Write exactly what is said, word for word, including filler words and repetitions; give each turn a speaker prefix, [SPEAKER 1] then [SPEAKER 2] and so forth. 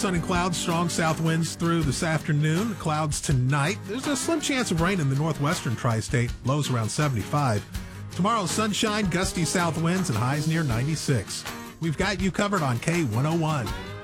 [SPEAKER 1] sun and clouds, strong south winds through this afternoon. Clouds tonight. There's a slim chance of rain in the northwestern tri-state. Lows around seventy-five. Tomorrow, sunshine, gusty south winds, and highs near ninety-six. We've got you covered on K one oh one.